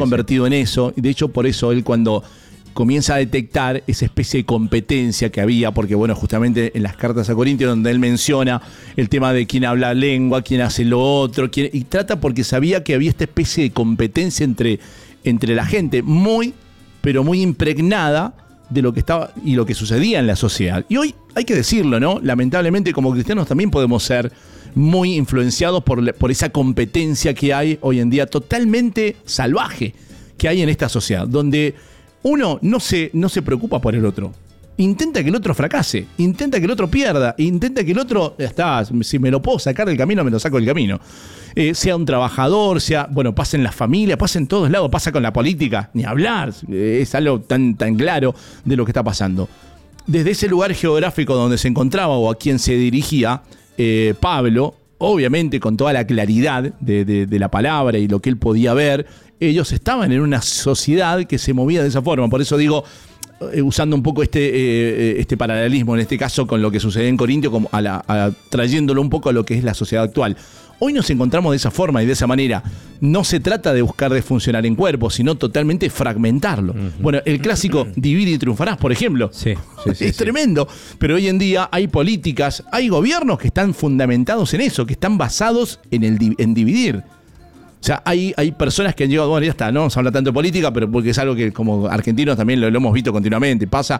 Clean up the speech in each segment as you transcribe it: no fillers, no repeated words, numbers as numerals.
convertido en eso. Y de hecho, por eso él cuando comienza a detectar esa especie de competencia que había, porque bueno, justamente en las cartas a Corintios donde él menciona el tema de quién habla lengua, quién hace lo otro, y trata porque sabía que había esta especie de competencia entre la gente, pero muy impregnada de lo que estaba y lo que sucedía en la sociedad. Y hoy hay que decirlo, ¿no? Lamentablemente como cristianos también podemos ser muy influenciados por esa competencia que hay hoy en día totalmente salvaje que hay en esta sociedad, donde uno no se preocupa por el otro. Intenta que el otro fracase, intenta que el otro pierda, intenta que el otro, si me lo puedo sacar del camino, me lo saco del camino. Sea un trabajador, pasa en la familia, pasa en todos lados, pasa con la política, ni hablar, es algo tan claro de lo que está pasando. Desde ese lugar geográfico donde se encontraba o a quien se dirigía, Pablo, obviamente con toda la claridad de la palabra y lo que él podía ver, ellos estaban en una sociedad que se movía de esa forma. Por eso digo, usando un poco este paralelismo, en este caso con lo que sucede en Corintio, como trayéndolo un poco a lo que es la sociedad actual. Hoy nos encontramos de esa forma y de esa manera. No se trata de buscar desfuncionar en cuerpo, sino totalmente fragmentarlo. Bueno, el clásico divide y triunfarás, por ejemplo. Sí, es tremendo. Pero hoy en día hay políticas, hay gobiernos que están fundamentados en eso, que están basados en dividir. O sea, hay personas que han llegado, bueno, ya está, no se habla tanto de política, pero porque es algo que como argentinos también lo hemos visto continuamente. Pasa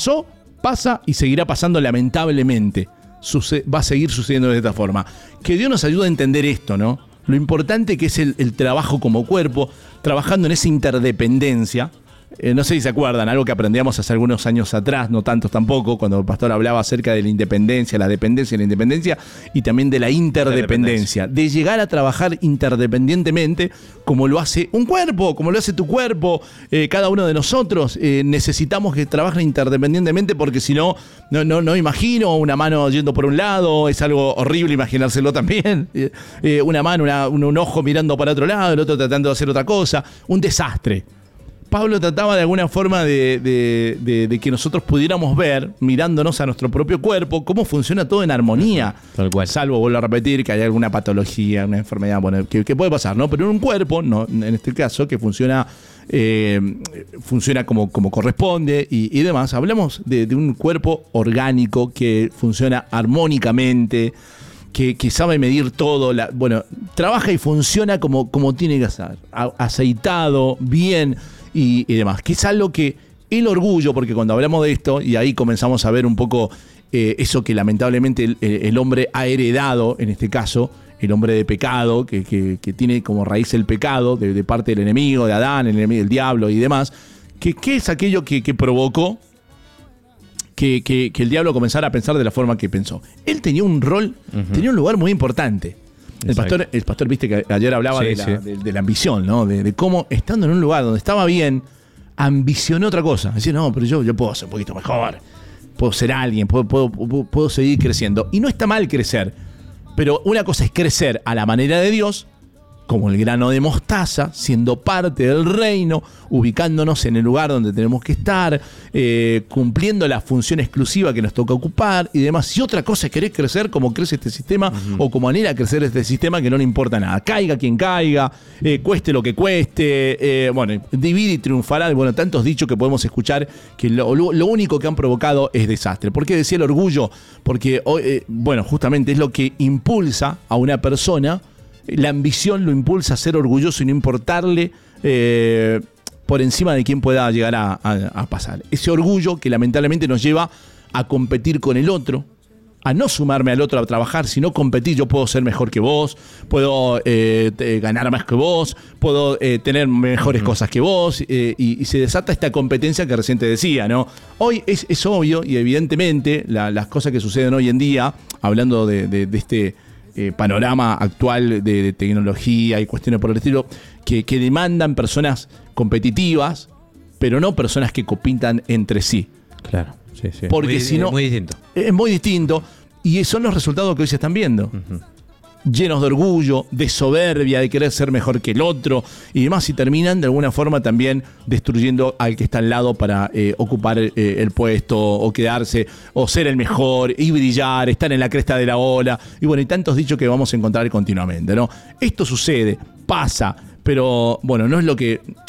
y seguirá pasando lamentablemente. Va a seguir sucediendo de esta forma. Que Dios nos ayude a entender esto, ¿no? Lo importante que es el trabajo como cuerpo, trabajando en esa interdependencia. No sé si se acuerdan, algo que aprendíamos hace algunos años atrás, no tantos tampoco, cuando el pastor hablaba acerca de la independencia, la dependencia y la independencia, y también de la interdependencia, de llegar a trabajar interdependientemente como lo hace un cuerpo, como lo hace tu cuerpo, cada uno de nosotros. Necesitamos que trabajen interdependientemente porque si no imagino una mano yendo por un lado, es algo horrible imaginárselo también, una mano, un ojo mirando para otro lado, el otro tratando de hacer otra cosa, un desastre. Pablo trataba de alguna forma de que nosotros pudiéramos ver, mirándonos a nuestro propio cuerpo, cómo funciona todo en armonía. Tal cual. Salvo, vuelvo a repetir, que hay alguna patología, una enfermedad, bueno, que puede pasar, ¿no? Pero en un cuerpo, no, en este caso, que funciona como corresponde y demás. Hablamos de un cuerpo orgánico que funciona armónicamente, que sabe medir todo, trabaja y funciona como tiene que ser, aceitado, bien y demás, que es algo que el orgullo, porque cuando hablamos de esto, y ahí comenzamos a ver un poco eso que lamentablemente el hombre ha heredado, en este caso, el hombre de pecado, que tiene como raíz el pecado de parte del enemigo, de Adán, el enemigo del diablo y demás, que es aquello que provocó que el diablo comenzara a pensar de la forma que pensó. Él tenía un rol, tenía un lugar muy importante. El pastor, viste que ayer hablaba de la ambición, ¿no? De cómo, estando en un lugar donde estaba bien, ambicionó otra cosa. Decía, no, pero yo puedo ser un poquito mejor, puedo ser alguien, puedo seguir creciendo. Y no está mal crecer, pero una cosa es crecer a la manera de Dios, como el grano de mostaza, siendo parte del reino, ubicándonos en el lugar donde tenemos que estar, cumpliendo la función exclusiva que nos toca ocupar y demás. Y otra cosa es querer crecer como crece este sistema o como anhela crecer este sistema, que no le importa nada. Caiga quien caiga, cueste lo que cueste, divide y triunfará. Bueno, tantos dichos que podemos escuchar que lo único que han provocado es desastre. ¿Por qué decía el orgullo? Porque, justamente es lo que impulsa a una persona. La ambición lo impulsa a ser orgulloso y no importarle por encima de quién pueda llegar a pasar. Ese orgullo que lamentablemente nos lleva a competir con el otro, a no sumarme al otro a trabajar, sino competir. Yo puedo ser mejor que vos, puedo ganar más que vos, puedo tener mejores cosas que vos, y se desata esta competencia que recién te decía, ¿no? Hoy es obvio y evidentemente las cosas que suceden hoy en día, hablando de este panorama actual de tecnología y cuestiones por el estilo, que demandan personas competitivas, pero no personas que compitan entre sí. Claro, sí. Porque si no, muy distinto. Es muy distinto, y son los resultados que hoy se están viendo. Llenos de orgullo, de soberbia, de querer ser mejor que el otro y demás, y terminan de alguna forma también destruyendo al que está al lado para ocupar el puesto o quedarse o ser el mejor y brillar, estar en la cresta de la ola y tantos dichos que vamos a encontrar continuamente, ¿no? Esto sucede, pasa, pero no es lo que